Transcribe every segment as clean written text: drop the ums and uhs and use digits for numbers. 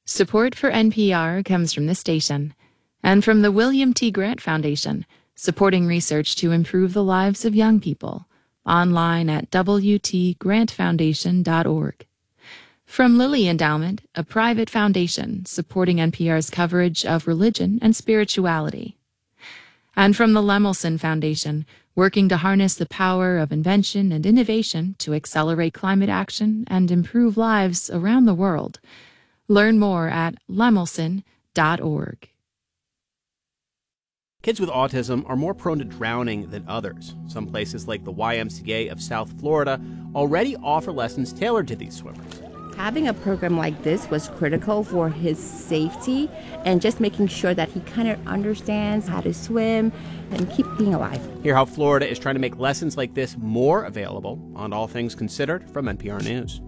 Support for NPR comes from this station and from the William T. Grant Foundation, supporting research to improve the lives of young people. Online at wtgrantfoundation.org. From Lilly Endowment, a private foundation supporting NPR's coverage of religion and spirituality. And from the Lemelson Foundation, working to harness the power of invention and innovation to accelerate climate action and improve lives around the world. Learn more at lemelson.org. Kids with autism are more prone to drowning than others. Some places like the YMCA of South Florida already offer lessons tailored to these swimmers. Having a program like this was critical for his safety and just making sure that he kind of understands how to swim and keep being alive. Hear how Florida is trying to make lessons like this more available on All Things Considered from NPR News.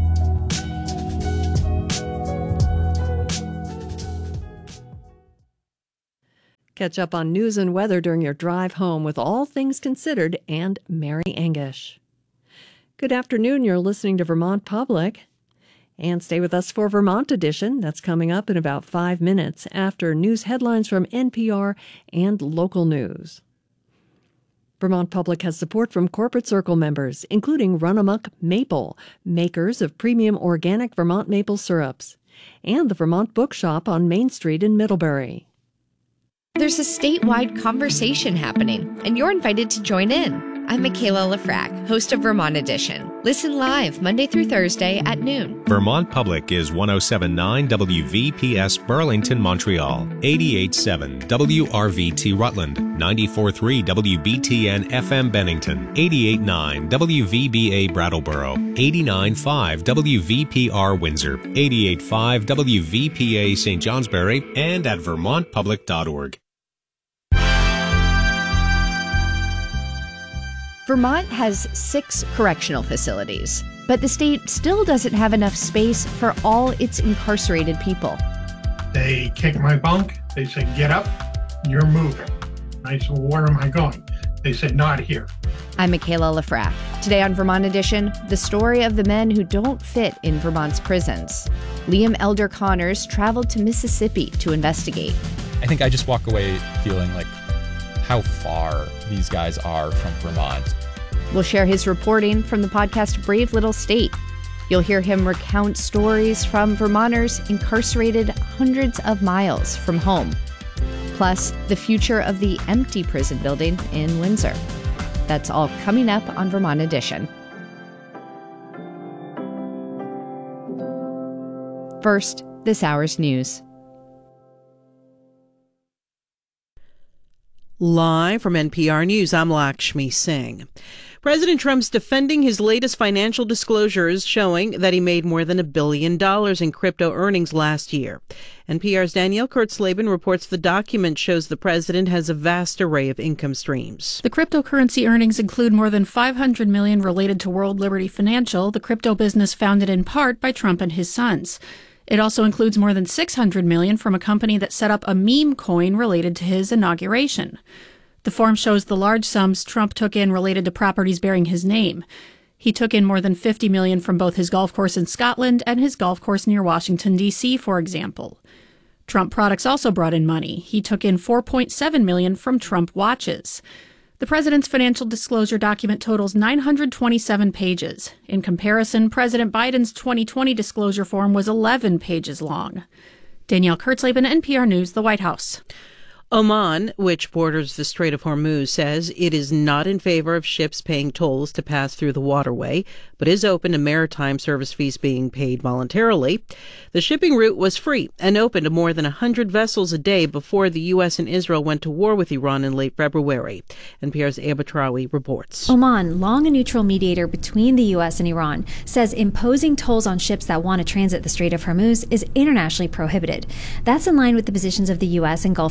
Catch up on news and weather during your drive home with All Things Considered and Mary Angish. Good afternoon. You're listening to Vermont Public. And stay with us for Vermont Edition. That's coming up in about 5 minutes after news headlines from NPR and local news. Vermont Public has support from Corporate Circle members, including Runamuck Maple, makers of premium organic Vermont maple syrups, and the Vermont Bookshop on Main Street in Middlebury. There's a statewide conversation happening, and you're invited to join in. I'm Michaela Lafrac, host of Vermont Edition. Listen live Monday through Thursday at noon. Vermont Public is 107.9 WVPS Burlington, Montreal, 88.7 WRVT Rutland, 94.3 WBTN FM Bennington, 88.9 WVBA Brattleboro, 89.5 WVPR Windsor, 88.5 WVPA St. Johnsbury, and at vermontpublic.org. Vermont has 6 correctional facilities, but the state still doesn't have enough space for all its incarcerated people. They kick my bunk. They said, get up, you're moving. I said, well, where am I going? They said, not here. I'm Michaela Lafrac. Today on Vermont Edition, the story of the men who don't fit in Vermont's prisons. Liam Elder Connors traveled to Mississippi to investigate. I think I just walk away feeling like how far these guys are from Vermont. We'll share his reporting from the podcast Brave Little State. You'll hear him recount stories from Vermonters incarcerated hundreds of miles from home. Plus, the future of the empty prison building in Windsor. That's all coming up on Vermont Edition. First, this hour's news. Live from NPR News, I'm Lakshmi Singh. President Trump's defending his latest financial disclosures showing that he made more than $1 billion in crypto earnings last year. NPR's Danielle Kurtzleben reports the document shows the president has a vast array of income streams. The cryptocurrency earnings include more than $500 million related to World Liberty Financial, the crypto business founded in part by Trump and his sons. It also includes more than $600 million from a company that set up a meme coin related to his inauguration. The form shows the large sums Trump took in related to properties bearing his name. He took in more than $50 million from both his golf course in Scotland and his golf course near Washington, D.C., for example. Trump products also brought in money. He took in $4.7 million from Trump watches. The president's financial disclosure document totals 927 pages. In comparison, President Biden's 2020 disclosure form was 11 pages long. Danielle Kurtzleben, NPR News, the White House. Oman, which borders the Strait of Hormuz, says it is not in favor of ships paying tolls to pass through the waterway, but is open to maritime service fees being paid voluntarily. The shipping route was free and open to more than 100 vessels a day before the U.S. and Israel went to war with Iran in late February. NPR's Aba Trawi reports. Oman, long a neutral mediator between the U.S. and Iran, says imposing tolls on ships that want to transit the Strait of Hormuz is internationally prohibited. That's in line with the positions of the U.S. and Gulf Arab states.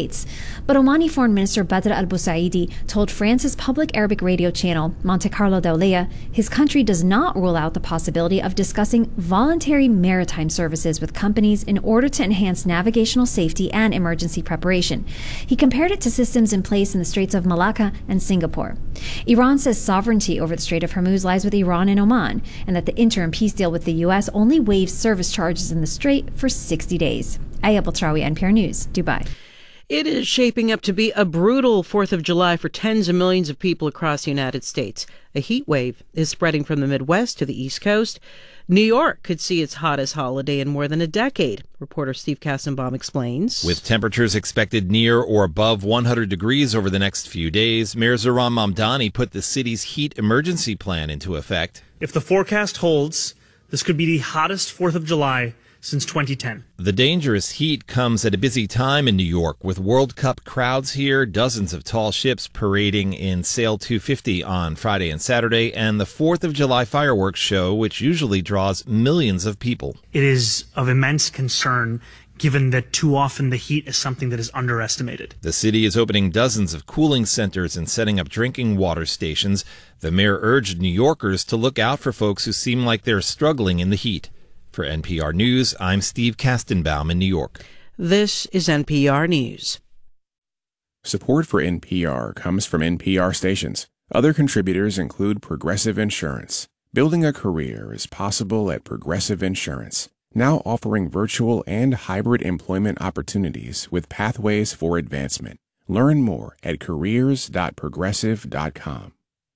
States. But Omani Foreign Minister Badr al-Busaidi told France's public Arabic radio channel, Monte Carlo Dawliya, his country does not rule out the possibility of discussing voluntary maritime services with companies in order to enhance navigational safety and emergency preparation. He compared it to systems in place in the Straits of Malacca and Singapore. Iran says sovereignty over the Strait of Hormuz lies with Iran and Oman, and that the interim peace deal with the U.S. only waives service charges in the strait for 60 days. Aya Baltrawi, NPR News, Dubai. It is shaping up to be a brutal 4th of July for tens of millions of people across the United States. A heat wave is spreading from the Midwest to the East Coast. New York could see its hottest holiday in more than a decade. Reporter Steve Kassenbaum explains. With temperatures expected near or above 100 degrees over the next few days, Mayor Zohran Mamdani put the city's heat emergency plan into effect. If the forecast holds, this could be the hottest 4th of July since 2010. The dangerous heat comes at a busy time in New York, with World Cup crowds here, dozens of tall ships parading in Sail 250 on Friday and Saturday, and the 4th of July fireworks show, which usually draws millions of people. It is of immense concern, given that too often the heat is something that is underestimated. The city is opening dozens of cooling centers and setting up drinking water stations. The mayor urged New Yorkers to look out for folks who seem like they're struggling in the heat. For NPR News, I'm Steve Kastenbaum in New York. This is NPR News. Support for NPR comes from NPR stations. Other contributors include Progressive Insurance. Building a career is possible at Progressive Insurance, now offering virtual and hybrid employment opportunities with pathways for advancement. Learn more at careers.progressive.com.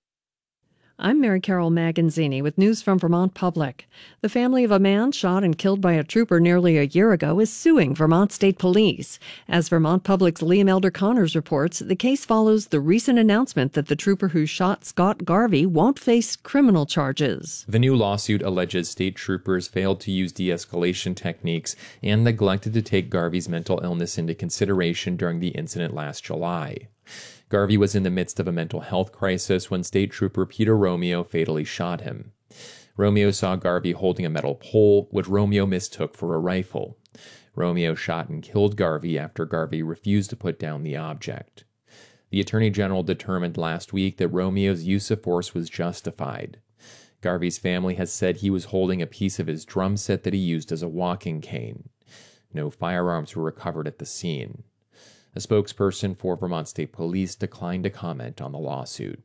I'm Mary Carol Maganzini with news from Vermont Public. The family of a man shot and killed by a trooper nearly a year ago is suing Vermont State Police. As Vermont Public's Liam Elder Connors reports, the case follows the recent announcement that the trooper who shot Scott Garvey won't face criminal charges. The new lawsuit alleges state troopers failed to use de-escalation techniques and neglected to take Garvey's mental illness into consideration during the incident last July. Garvey was in the midst of a mental health crisis when State Trooper Peter Romeo fatally shot him. Romeo saw Garvey holding a metal pole, which Romeo mistook for a rifle. Romeo shot and killed Garvey after Garvey refused to put down the object. The Attorney General determined last week that Romeo's use of force was justified. Garvey's family has said he was holding a piece of his drum set that he used as a walking cane. No firearms were recovered at the scene. A spokesperson for Vermont State Police declined to comment on the lawsuit.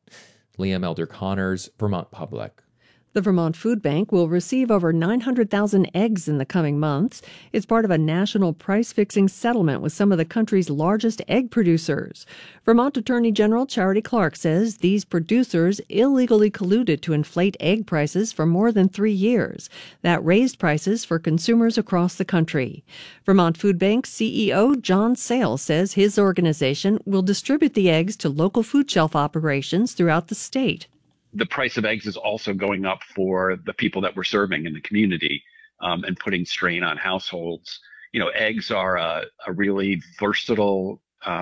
Liam Elder Connors, Vermont Public. The Vermont Food Bank will receive over 900,000 eggs in the coming months. It's part of a national price-fixing settlement with some of the country's largest egg producers. Vermont Attorney General Charity Clark says these producers illegally colluded to inflate egg prices for more than 3 years. That raised prices for consumers across the country. Vermont Food Bank CEO John Sale says his organization will distribute the eggs to local food shelf operations throughout the state. The price of eggs is also going up for the people that we're serving in the community, and putting strain on households. You know, eggs are a really versatile,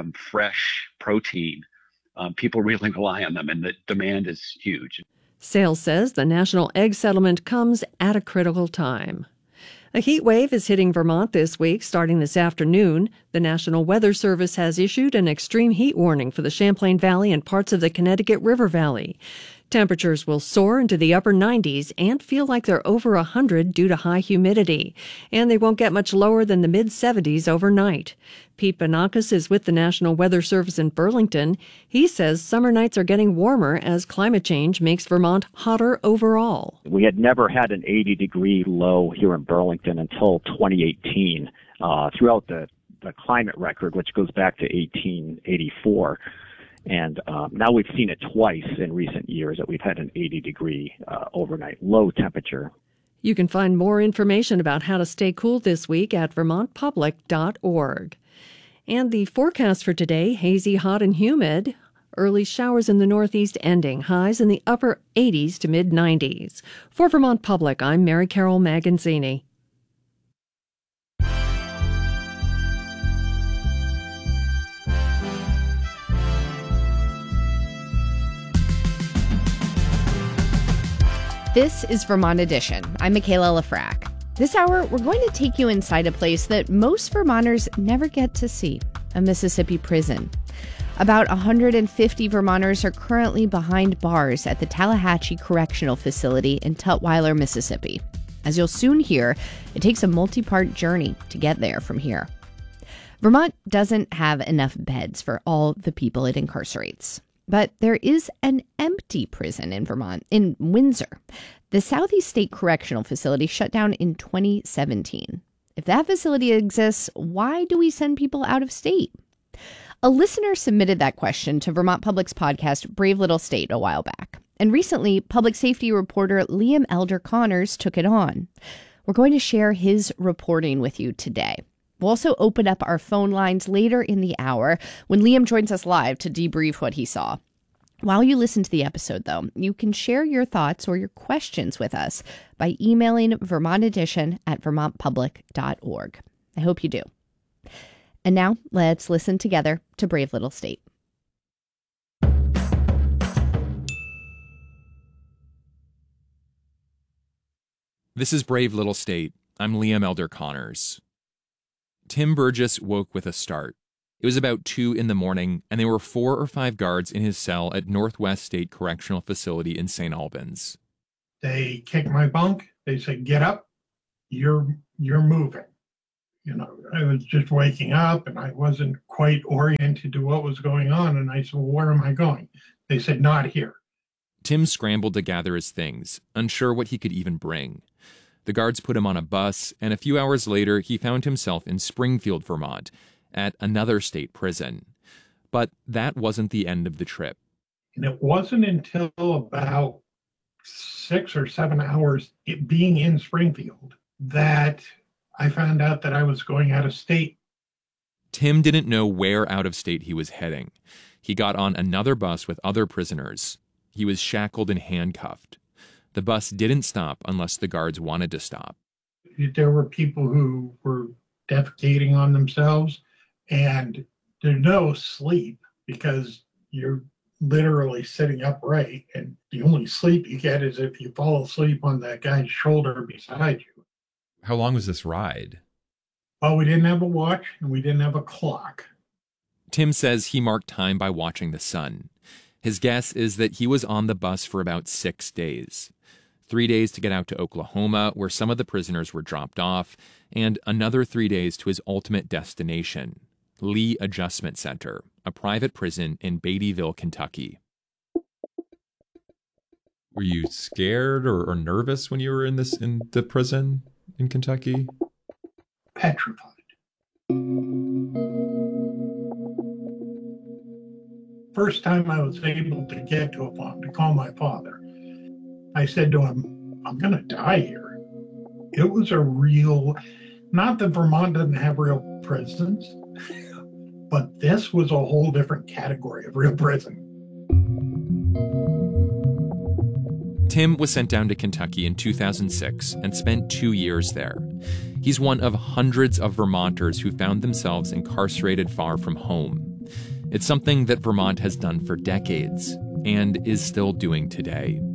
fresh protein. People really rely on them, and the demand is huge. Sales says the national egg settlement comes at a critical time. A heat wave is hitting Vermont this week, starting this afternoon. The National Weather Service has issued an extreme heat warning for the Champlain Valley and parts of the Connecticut River Valley. Temperatures will soar into the upper 90s and feel like they're over 100 due to high humidity. And they won't get much lower than the mid-70s overnight. Pete Banakis is with the National Weather Service in Burlington. He says summer nights are getting warmer as climate change makes Vermont hotter overall. We had never had an 80-degree low here in Burlington until 2018. Throughout the climate record, which goes back to 1884. And now we've seen it twice in recent years that we've had an 80-degree overnight low temperature. You can find more information about how to stay cool this week at vermontpublic.org. And the forecast for today, hazy, hot, and humid. Early showers in the northeast ending, highs in the upper 80s to mid-90s. For Vermont Public, I'm Mary Carol Maganzini. This is Vermont Edition. I'm Michaela Lafrac. This hour, we're going to take you inside a place that most Vermonters never get to see. a Mississippi prison. About 150 Vermonters are currently behind bars at the Tallahatchie Correctional Facility in Tutwiler, Mississippi. As you'll soon hear, it takes a multi-part journey to get there from here. Vermont doesn't have enough beds for all the people it incarcerates. But there is an empty prison in Vermont, in Windsor. The Southeast State Correctional Facility shut down in 2017. If that facility exists, why do we send people out of state? A listener submitted that question to Vermont Public's podcast, Brave Little State, a while back. And recently, public safety reporter Liam Elder Connors took it on. We're going to share his reporting with you today. We'll also open up our phone lines later in the hour when Liam joins us live to debrief what he saw. While you listen to the episode, though, you can share your thoughts or your questions with us by emailing vermontedition@vermontpublic.org. I hope you do. And now, let's listen together to Brave Little State. This is Brave Little State. I'm Liam Elder Connors. Tim Burgess woke with a start. It was about 2 a.m, and there were 4 or 5 guards in his cell at Northwest State Correctional Facility in St. Albans. They kicked my bunk. They said, "Get up. You're moving." You know, I was just waking up and I wasn't quite oriented to what was going on. And I said, "Well, where am I going?" They said, "Not here." Tim scrambled to gather his things, unsure what he could even bring. The guards put him on a bus, and a few hours later, he found himself in Springfield, Vermont, at another state prison. But that wasn't the end of the trip. And it wasn't until about 6 or 7 hours being in Springfield that I found out that I was going out of state. Tim didn't know where out of state he was heading. He got on another bus with other prisoners. He was shackled and handcuffed. The bus didn't stop unless the guards wanted to stop. There were people who were defecating on themselves, and there's no sleep because you're literally sitting upright, and the only sleep you get is if you fall asleep on that guy's shoulder beside you. How long was this ride? Well, we didn't have a watch and we didn't have a clock. Tim says he marked time by watching the sun. His guess is that he was on the bus for about 6 days. 3 days to get out to Oklahoma, where some of the prisoners were dropped off, and another 3 days to his ultimate destination, Lee Adjustment Center, a private prison in Beattyville, Kentucky. Were you scared or nervous when you were in the prison in Kentucky? Petrified. First time I was able to get to a phone to call my father, I said to him, "I'm going to die here." It was a real, not that Vermont doesn't have real prisons, but this was a whole different category of real prison. Tim was sent down to Kentucky in 2006 and spent 2 years there. He's one of hundreds of Vermonters who found themselves incarcerated far from home. It's something that Vermont has done for decades and is still doing today.